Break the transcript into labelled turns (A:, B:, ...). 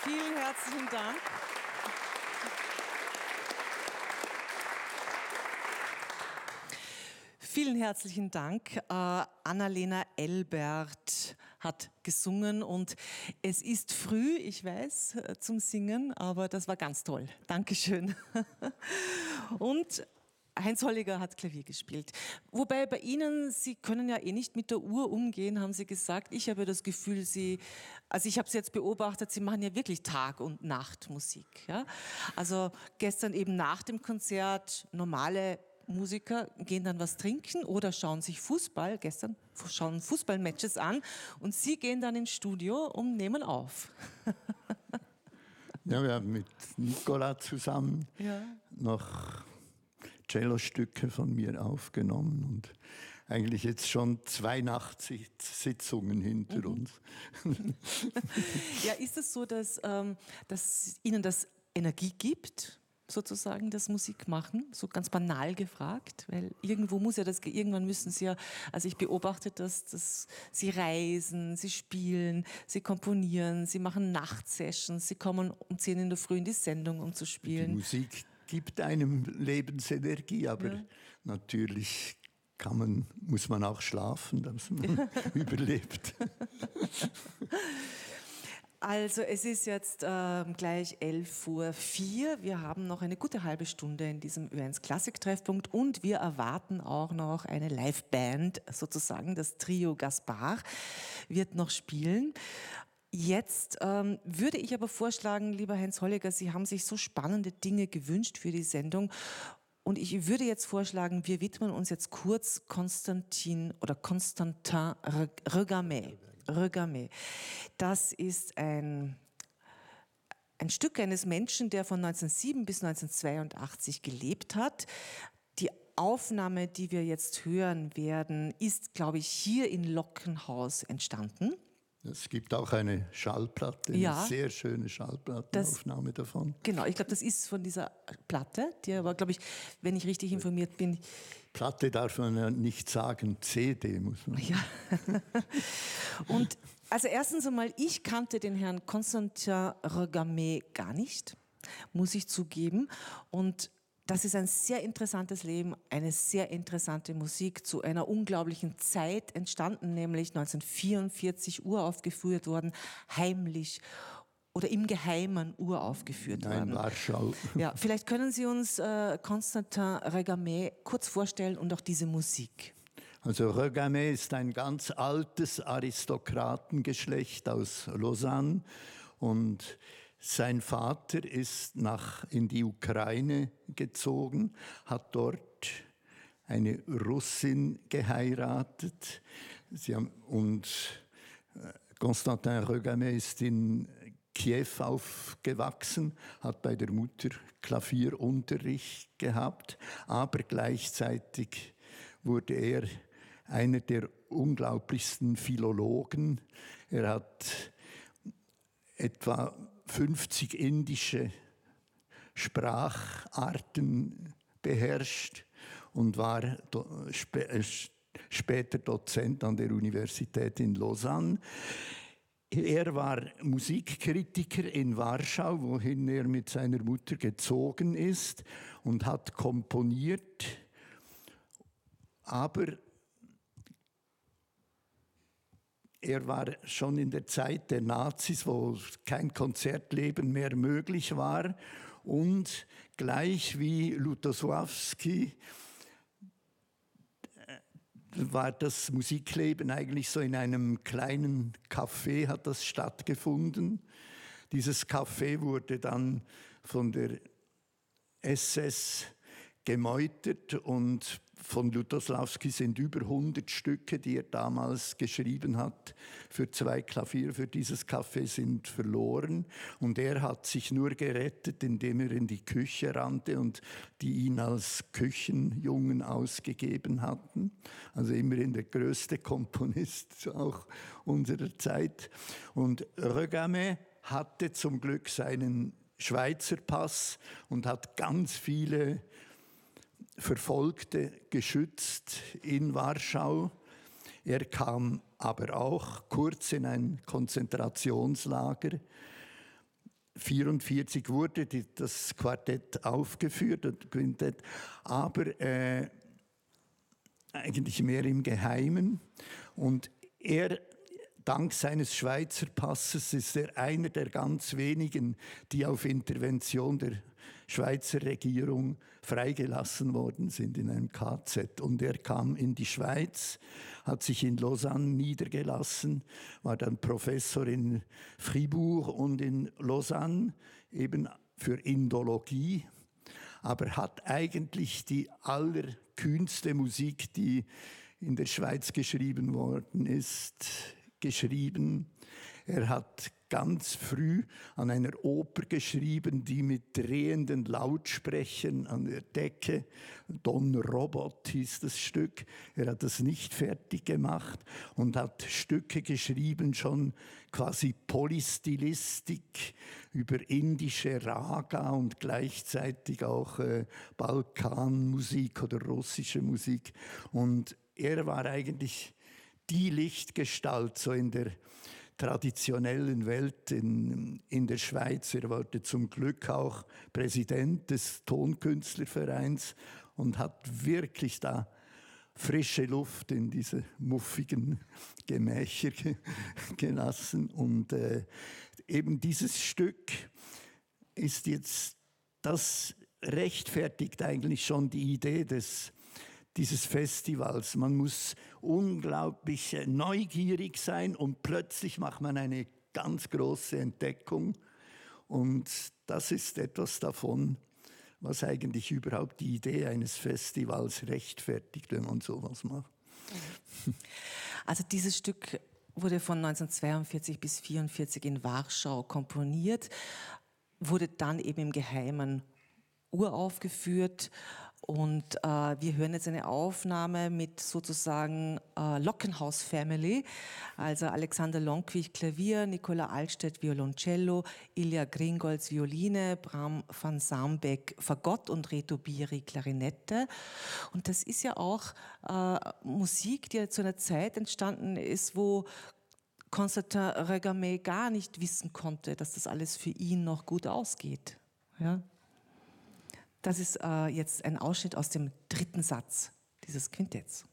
A: Vielen herzlichen Dank. Vielen herzlichen Dank. Annalena Elbert hat gesungen und es ist früh, ich weiß, zum Singen, aber das war ganz toll. Dankeschön. Und Heinz Holliger hat Klavier gespielt. Wobei bei Ihnen, Sie können ja eh nicht mit der Uhr umgehen, haben Sie gesagt. Ich habe das Gefühl, also ich habe Sie jetzt beobachtet, Sie machen ja wirklich Tag- und Nachtmusik. Ja? Also gestern eben nach dem Konzert normale Musiker gehen dann was trinken oder schauen sich schauen Fußballmatches an und Sie gehen dann ins Studio und nehmen auf.
B: Ja, wir haben mit Nicola zusammen noch Cellostücke von mir aufgenommen und eigentlich jetzt schon 2 Nachtsitzungen hinter uns.
A: Ja, ist es so, dass Ihnen das Energie gibt, sozusagen, das Musikmachen? So ganz banal gefragt, weil irgendwo muss ja irgendwann müssen Sie ja, also ich beobachte das, dass Sie reisen, Sie spielen, Sie komponieren, Sie machen Nachtsessions, Sie kommen um 10 in der Früh in die Sendung, um zu
B: Die
A: spielen.
B: Musik gibt einem Lebensenergie, aber natürlich muss man auch schlafen, dass man überlebt.
A: Also es ist jetzt gleich 11:04 Uhr. Wir haben noch eine gute halbe Stunde in diesem Ö1 Klassik-Treffpunkt und wir erwarten auch noch eine Liveband, sozusagen das Trio Gaspar wird noch spielen. Jetzt würde ich aber vorschlagen, lieber Heinz Holliger, Sie haben sich so spannende Dinge gewünscht für die Sendung. Und ich würde jetzt vorschlagen, wir widmen uns jetzt kurz Constantin Regamey. Regamey. Das ist ein Stück eines Menschen, der von 1907 bis 1982 gelebt hat. Die Aufnahme, die wir jetzt hören werden, ist, glaube ich, hier in Lockenhaus entstanden.
B: Es gibt auch eine Schallplatte, eine sehr schöne Schallplattenaufnahme davon.
A: Genau, ich glaube, das ist von dieser Platte, die aber, glaube ich, wenn ich richtig informiert bin.
B: Platte darf man ja nicht sagen, CD muss man.
A: Ja. Und also erstens einmal, ich kannte den Herrn Constantin Regamey gar nicht, muss ich zugeben. Und das ist ein sehr interessantes Leben, eine sehr interessante Musik zu einer unglaublichen Zeit entstanden, nämlich 1944 uraufgeführt worden, heimlich oder im Geheimen uraufgeführt worden.
B: In Warschau.
A: Ja, vielleicht können Sie uns Constantin Regamey kurz vorstellen und auch diese Musik.
B: Also Regamey ist ein ganz altes Aristokratengeschlecht aus Lausanne und sein Vater ist in die Ukraine gezogen, hat dort eine Russin geheiratet. Constantin Regamey ist in Kiew aufgewachsen, hat bei der Mutter Klavierunterricht gehabt, aber gleichzeitig wurde er einer der unglaublichsten Philologen. Er hat etwa 50 indische Spracharten beherrscht und war später Dozent an der Universität in Lausanne. Er war Musikkritiker in Warschau, wohin er mit seiner Mutter gezogen ist und hat komponiert, aber er war schon in der Zeit der Nazis, wo kein Konzertleben mehr möglich war. Und gleich wie Lutosławski war das Musikleben eigentlich so in einem kleinen Café, hat das stattgefunden. Dieses Café wurde dann von der SS gemeutert und von Lutosławski sind über 100 Stücke, die er damals geschrieben hat, für 2 Klavier für dieses Café sind verloren. Und er hat sich nur gerettet, indem er in die Küche rannte und die ihn als Küchenjungen ausgegeben hatten. Also immerhin der größte Komponist auch unserer Zeit. Und Regamey hatte zum Glück seinen Schweizer Pass und hat ganz viele Verfolgte geschützt in Warschau. Er kam aber auch kurz in ein Konzentrationslager 1944 wurde das Quartett aufgeführt, das Quintett, aber eigentlich mehr im Geheimen. Und er, dank seines Schweizer Passes, ist er einer der ganz wenigen, die auf Intervention der Schweizer Regierung freigelassen worden sind in einem KZ. Und er kam in die Schweiz, hat sich in Lausanne niedergelassen, war dann Professor in Fribourg und in Lausanne, eben für Indologie, aber hat eigentlich die allerkühnste Musik, die in der Schweiz geschrieben worden ist, geschrieben. Er hat ganz früh an einer Oper geschrieben, die mit drehenden Lautsprechern an der Decke, Don Robot hieß das Stück. Er hat das nicht fertig gemacht und hat Stücke geschrieben, schon quasi Polystylistik über indische Raga und gleichzeitig auch Balkanmusik oder russische Musik. Und er war eigentlich die Lichtgestalt so in der traditionellen Welt in der Schweiz. Er wurde zum Glück auch Präsident des Tonkünstlervereins und hat wirklich da frische Luft in diese muffigen Gemächer gelassen. Und eben dieses Stück ist jetzt, das rechtfertigt eigentlich schon die Idee dieses Festivals. Man muss unglaublich neugierig sein und plötzlich macht man eine ganz große Entdeckung. Und das ist etwas davon, was eigentlich überhaupt die Idee eines Festivals rechtfertigt, wenn man sowas macht.
A: Also dieses Stück wurde von 1942 bis 1944 in Warschau komponiert, wurde dann eben im Geheimen uraufgeführt. Und wir hören jetzt eine Aufnahme mit sozusagen Lockenhaus Family, also Alexander Lonkwich Klavier, Nicola Altstedt Violoncello, Ilja Gringolz Violine, Bram van Saambeck Fagott und Reto Biri Klarinette. Und das ist ja auch Musik, die zu einer Zeit entstanden ist, wo Constantin Regamey gar nicht wissen konnte, dass das alles für ihn noch gut ausgeht. Ja? Das ist jetzt ein Ausschnitt aus dem dritten Satz dieses Quintetts.